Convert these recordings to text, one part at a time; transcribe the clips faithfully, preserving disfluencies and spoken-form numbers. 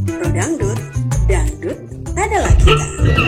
Pro Dangdut, dangdut adalah kita.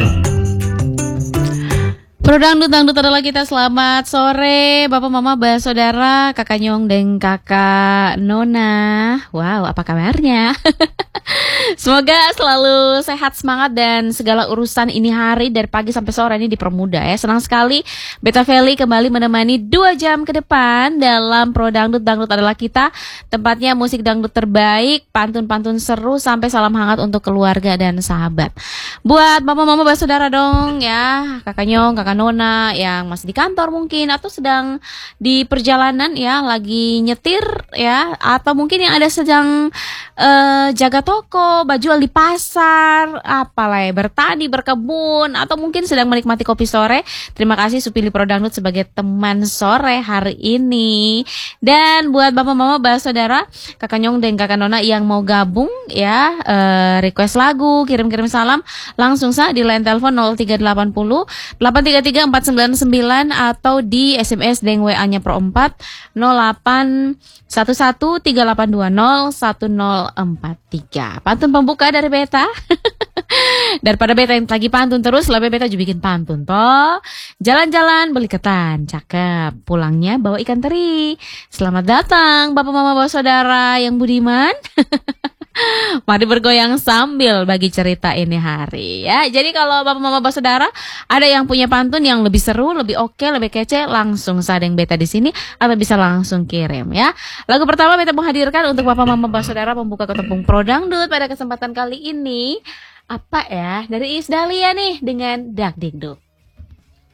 Pro Dangdut, dangdut adalah kita. Selamat sore Bapak, Mama, Bah, Saudara, Kakak Nyong dan Kakak Nona. Wow, apa kabarnya? Semoga selalu sehat, semangat, dan segala urusan ini hari dari pagi sampai sore ini dipermudah ya. Senang sekali Beta Feli kembali menemani dua jam ke depan dalam Pro Dangdut, dangdut adalah kita. Tempatnya musik dangdut terbaik, pantun-pantun seru, sampai salam hangat untuk keluarga dan sahabat. Buat Bapak, Mama, Bah, Saudara dong ya, Kakak Nyong, Kakak Nona yang masih di kantor mungkin, atau sedang di perjalanan ya, lagi nyetir ya, atau mungkin yang ada sedang uh, jaga toko, baju jual di pasar, apalah ya, bertani, berkebun, atau mungkin sedang menikmati kopi sore. Terima kasih Supili Pro Dangdut sebagai teman sore hari ini. Dan buat Bapak, Mama, Bah, Saudara, Kakak Nyong dan Kakak Nona yang mau gabung ya, uh, request lagu, kirim-kirim salam, langsung saja di line telepon nol tiga delapan nol delapan tiga tiga empat sembilan sembilan atau di S M S deng W A-nya Pro empat nol delapan satu satu tiga delapan dua nol satu nol empat tiga. Pantun pembuka dari Beta. Daripada Beta yang lagi pantun terus, lebih Beta juga bikin pantun toh. Jalan-jalan beli ketan, cakep. Pulangnya bawa ikan teri. Selamat datang Bapak, Mama, Bah, Saudara yang budiman. Mari bergoyang sambil bagi cerita ini hari ya. Jadi kalau Bapak, Mama, Bah, Saudara ada yang punya pantun yang lebih seru, lebih oke, lebih kece, langsung sadeng Beta di sini atau bisa langsung kirim ya. Lagu pertama Beta menghadirkan untuk Bapak, Mama, Bah, Saudara pembuka ketempung Pro Dangdut pada kesempatan kali ini. Apa ya? Dari Iis Dahlia nih dengan Dak Dikduk.